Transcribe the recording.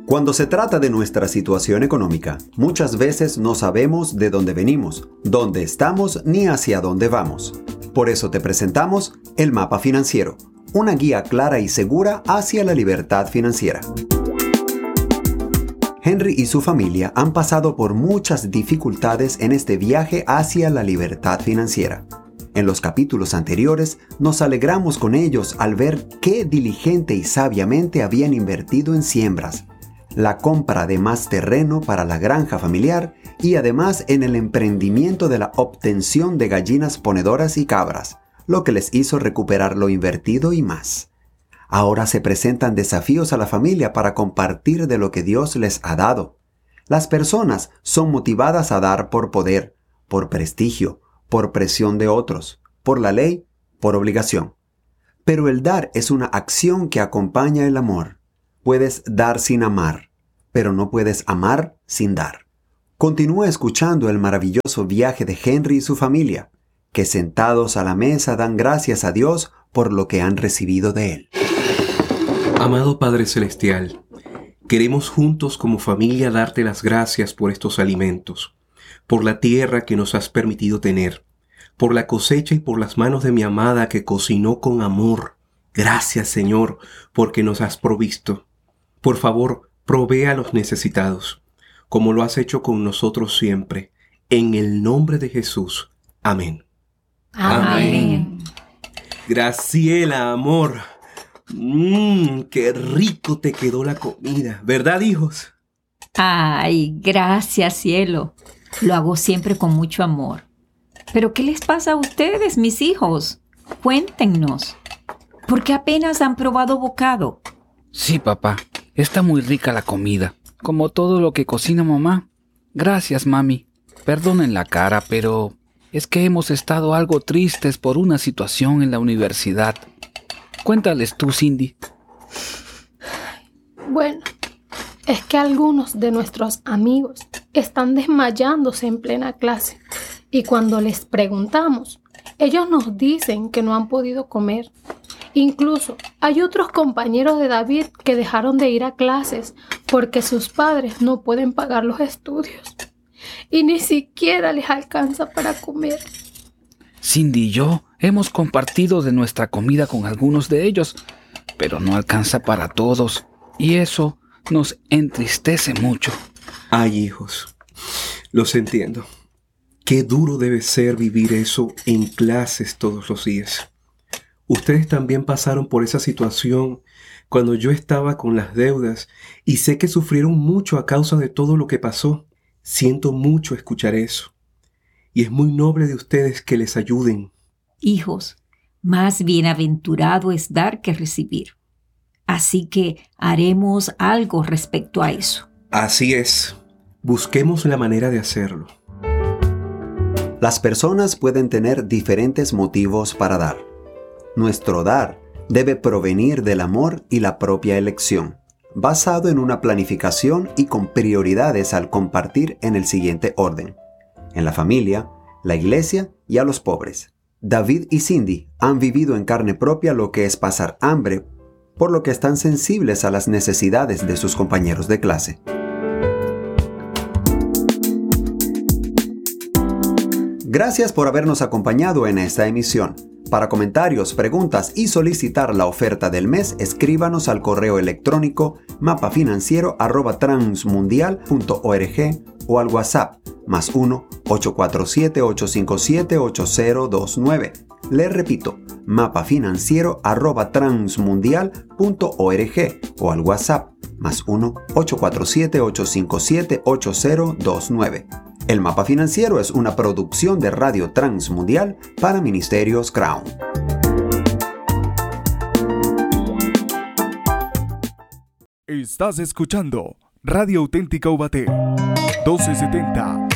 Cuando se trata de nuestra situación económica, muchas veces no sabemos de dónde venimos, dónde estamos ni hacia dónde vamos. Por eso te presentamos el Mapa Financiero, una guía clara y segura hacia la libertad financiera. Henry y su familia han pasado por muchas dificultades en este viaje hacia la libertad financiera. En los capítulos anteriores nos alegramos con ellos al ver qué diligente y sabiamente habían invertido en siembras, la compra de más terreno para la granja familiar y además en el emprendimiento de la obtención de gallinas ponedoras y cabras, lo que les hizo recuperar lo invertido y más. Ahora se presentan desafíos a la familia para compartir de lo que Dios les ha dado. Las personas son motivadas a dar por poder, por prestigio, por presión de otros, por la ley, por obligación. Pero el dar es una acción que acompaña el amor. Puedes dar sin amar, pero no puedes amar sin dar. Continúa escuchando el maravilloso viaje de Henry y su familia, que sentados a la mesa dan gracias a Dios por lo que han recibido de Él. Amado Padre Celestial, queremos juntos como familia darte las gracias por estos alimentos, por la tierra que nos has permitido tener, por la cosecha y por las manos de mi amada que cocinó con amor. Gracias, Señor, porque nos has provisto. Por favor, provee a los necesitados, como lo has hecho con nosotros siempre. En el nombre de Jesús. Amén. Amén. Graciela, amor. Qué rico te quedó la comida, ¿verdad, hijos? Ay, gracias, cielo. Lo hago siempre con mucho amor. ¿Pero qué les pasa a ustedes, mis hijos? Cuéntenos. ¿Por qué apenas han probado bocado? Sí, papá. Está muy rica la comida, como todo lo que cocina mamá. Gracias, mami. Perdonen la cara, pero es que hemos estado algo tristes por una situación en la universidad. Cuéntales tú, Cindy. Bueno, es que algunos de nuestros amigos están desmayándose en plena clase y cuando les preguntamos, ellos nos dicen que no han podido comer. Incluso hay otros compañeros de David que dejaron de ir a clases porque sus padres no pueden pagar los estudios y ni siquiera les alcanza para comer. Cindy y yo hemos compartido de nuestra comida con algunos de ellos, pero no alcanza para todos y eso nos entristece mucho. Ay, hijos, los entiendo. Qué duro debe ser vivir eso en clases todos los días. Ustedes también pasaron por esa situación cuando yo estaba con las deudas y sé que sufrieron mucho a causa de todo lo que pasó. Siento mucho escuchar eso. Y es muy noble de ustedes que les ayuden. Hijos, más bienaventurado es dar que recibir. Así que haremos algo respecto a eso. Así es. Busquemos la manera de hacerlo. Las personas pueden tener diferentes motivos para dar. Nuestro dar debe provenir del amor y la propia elección, basado en una planificación y con prioridades al compartir en el siguiente orden: en la familia, la iglesia y a los pobres. David y Cindy han vivido en carne propia lo que es pasar hambre, por lo que están sensibles a las necesidades de sus compañeros de clase. Gracias por habernos acompañado en esta emisión. Para comentarios, preguntas y solicitar la oferta del mes, escríbanos al correo electrónico mapafinanciero@transmundial.org o al WhatsApp +1 847 857 8029. Les repito, mapafinanciero@transmundial.org o al WhatsApp +1 847 857 8029. El Mapa Financiero es una producción de Radio Transmundial para Ministerios Crown. Estás escuchando Radio Auténtica Ubaté 1270